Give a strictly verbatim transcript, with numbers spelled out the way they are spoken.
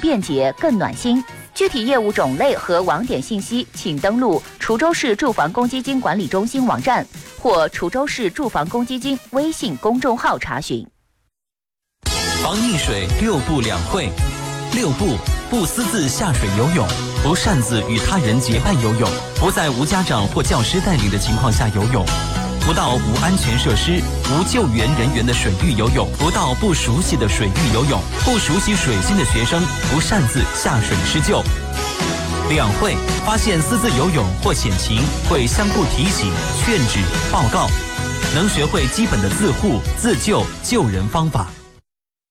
便捷、更暖心。具体业务种类和网点信息，请登录滁州市住房公积金管理中心网站或滁州市住房公积金微信公众号查询。 防溺水六不两会。六不：不私自下水游泳，不擅自与他人结伴游泳，不在无家长或教师带领的情况下游泳，不到无安全设施、无救援人员的水域游泳，不到不熟悉的水域游泳，不熟悉水性的学生不擅自下水施救。两会：发现私自游泳或险情，会相互提醒、劝止、报告，能学会基本的自护、自救、救人方法。